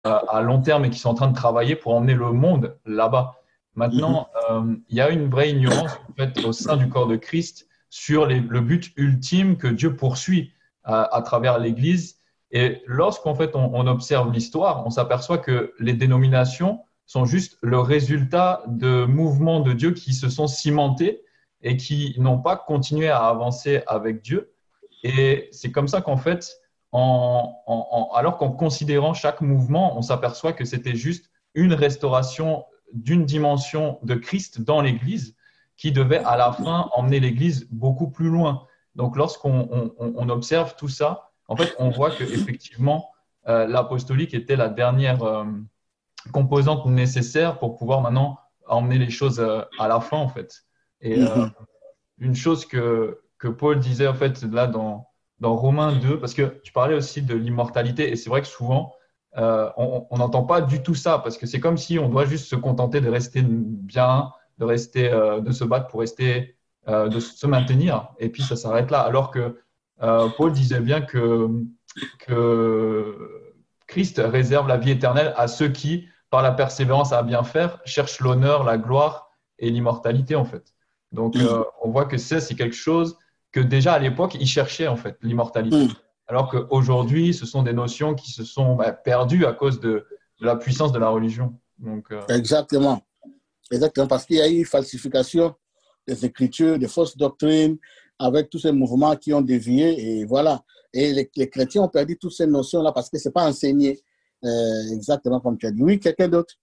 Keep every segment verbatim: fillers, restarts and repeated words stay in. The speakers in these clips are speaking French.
à, à long terme et qui sont en train de travailler pour emmener le monde là-bas. Mhm. Maintenant, euh, il y a une vraie ignorance en fait, au sein du corps de Christ sur les- le but ultime que Dieu poursuit à, à travers l'Église. Et lorsqu'en fait on, on observe l'histoire, on s'aperçoit que les dénominations sont juste le résultat de mouvements de Dieu qui se sont cimentés et qui n'ont pas continué à avancer avec Dieu. Et c'est comme ça qu'en fait, en, en- en- alors qu'en considérant chaque mouvement, on s'aperçoit que c'était juste une restauration d'une dimension de Christ dans l'Église qui devait à la fin emmener l'Église beaucoup plus loin. Donc lorsqu'on on, on- on observe tout ça, en fait, on voit que effectivement euh, l'apostolique était la dernière euh, composante nécessaire pour pouvoir maintenant emmener les choses euh, à la fin, en fait. Et euh, Mhm. une chose que, que Paul disait en fait là dans, dans Romains deux, parce que tu parlais aussi de l'immortalité, et c'est vrai que souvent, euh, on n'entend pas du tout ça, parce que c'est comme si on doit juste se contenter de rester bien, de rester, euh, de se battre pour rester, euh, de se maintenir, et puis ça s'arrête là. Alors que euh, Paul disait bien que, que Christ réserve la vie éternelle à ceux qui, par la persévérance à bien faire, cherchent l'honneur, la gloire et l'immortalité en fait. Donc, Mhm. euh, on voit que ça, c'est quelque chose que déjà à l'époque, ils cherchaient en fait, l'immortalité. Mhm. Alors qu'aujourd'hui, ce sont des notions qui se sont bah, perdues à cause de, de la puissance de la religion. Donc, euh, Exactement. Exactement, parce qu'il y a eu falsification des Écritures, des fausses doctrines, avec tous ces mouvements qui ont dévié, et voilà. Et les, les chrétiens ont perdu toutes ces notions-là parce que ce n'est pas enseigné euh, exactement comme tu as dit. Oui, quelqu'un d'autre?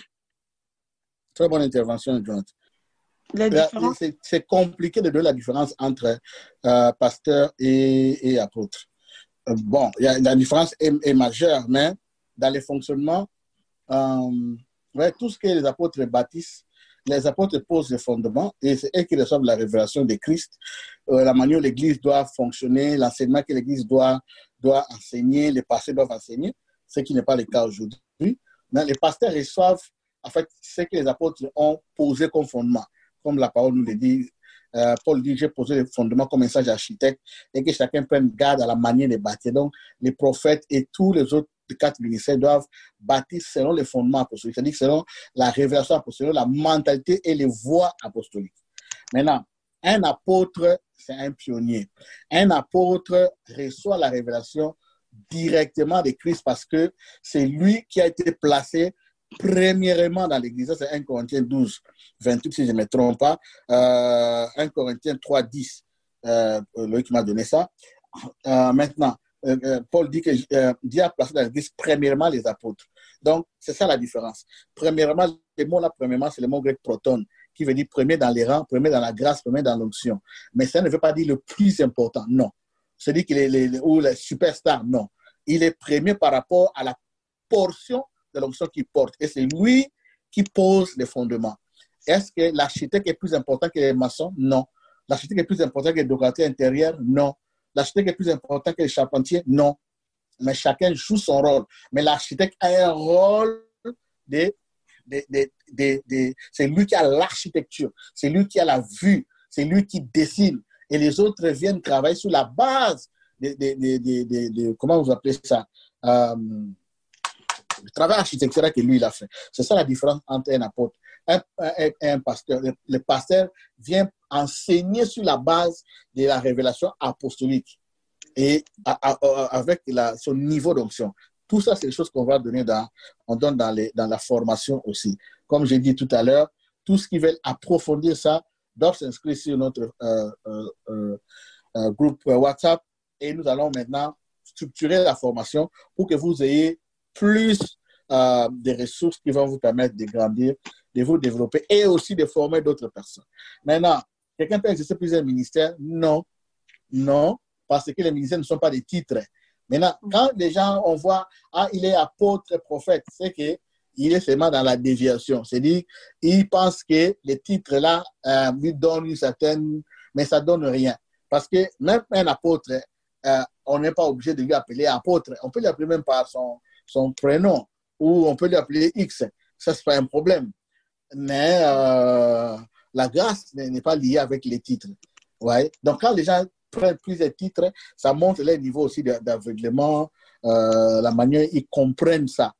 Très bonne intervention, Jonathan. La Là, différence, C'est c'est compliqué de donner la différence entre euh, pasteur et, et apôtre. Euh, bon, il y a, la différence est, est majeure, mais dans les fonctionnements, euh, ouais, tout ce que les apôtres bâtissent, les apôtres posent les fondements et c'est eux qui reçoivent la révélation de Christ, euh, la manière dont l'Église doit fonctionner, l'enseignement que l'Église doit, doit enseigner, les pasteurs doivent enseigner, ce qui n'est pas le cas aujourd'hui. Mais les pasteurs reçoivent en fait ce que les apôtres ont posé comme fondement. Comme la parole nous le dit, euh, Paul dit, j'ai posé les fondements comme un sage architecte et que chacun prenne garde à la manière de bâtir. Donc, les prophètes et tous les autres quatre ministères doivent bâtir selon les fondements apostoliques, c'est-à-dire selon la révélation apostolique, la mentalité et les voies apostoliques. Maintenant, un apôtre, c'est un pionnier. Un apôtre reçoit la révélation directement de Christ parce que c'est lui qui a été placé premièrement dans l'Église. Ça, c'est un Corinthiens douze, vingt-huit, si je ne me trompe pas. Euh, un Corinthiens trois, dix. Euh, Loïc m'a donné ça. Euh, maintenant, euh, euh, Paul dit que euh, Dieu a placé dans l'Église premièrement les apôtres. Donc, c'est ça la différence. Premièrement, le mot là, premièrement, c'est le mot grec proton, qui veut dire premier dans les rangs, premier dans la grâce, premier dans l'onction. Mais ça ne veut pas dire le plus important, non. C'est-à-dire qu'il est les, les, ou le superstar, non. Il est premier par rapport à la portion de l'onction qu'il porte. Et c'est lui qui pose les fondements. Est-ce que l'architecte est plus important que les maçons? Non. L'architecte est plus important que le décorateur intérieur? Non. L'architecte est plus important que le charpentier? Non. Mais chacun joue son rôle. Mais l'architecte a un rôle de, de, de, de, de c'est lui qui a l'architecture, c'est lui qui a la vue, c'est lui qui dessine. Et les autres viennent travailler sur la base de, de, de, de, de, de comment vous appelez ça, euh, le travail architectural que lui, il a fait. C'est ça la différence entre un apôtre et un, un, un pasteur. Le, le pasteur vient enseigner sur la base de la révélation apostolique et à, à, à, avec la, son niveau d'onction. Tout ça, c'est des choses qu'on va donner dans, on donne dans, les, dans la formation aussi. Comme j'ai dit tout à l'heure, tout ce qui veut approfondir ça doivent s'inscrire sur notre euh, euh, euh, groupe WhatsApp et nous allons maintenant structurer la formation pour que vous ayez plus euh, de ressources qui vont vous permettre de grandir, de vous développer et aussi de former d'autres personnes. Maintenant, quelqu'un peut exercer plusieurs ministères? Non, non, parce que les ministères ne sont pas des titres. Maintenant, quand les gens, on voit, ah, il est apôtre, prophète, c'est qu'il est seulement dans la déviation. C'est-à-dire, il pense que les titres-là euh, lui donnent une certaine, mais ça ne donne rien. Parce que même un apôtre, euh, on n'est pas obligé de lui appeler apôtre. On peut l'appeler même par son, son prénom ou on peut l'appeler X. Ça, ce n'est pas un problème. Mais euh, la grâce n'est pas liée avec les titres. Ouais. Donc, quand les gens prennent plusieurs titres, ça montre leur niveau aussi d'aveuglement, euh, la manière ils comprennent ça.